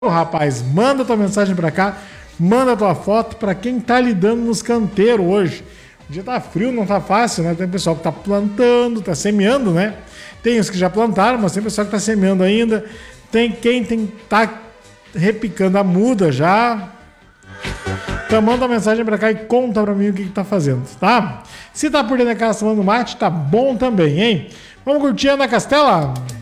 Ô, rapaz, manda tua mensagem pra cá, manda tua foto pra quem tá lidando nos canteiros hoje. O dia tá frio, não tá fácil, né? Tem pessoal que tá plantando, tá semeando, né? Tem os que já plantaram, mas tem pessoal que tá semeando ainda. Tem quem tá repicando a muda já. Então manda uma mensagem pra cá e conta pra mim o que tá fazendo, tá? Se tá por dentro da casa tomando mate, tá bom também, hein? Vamos curtir, Ana Castela?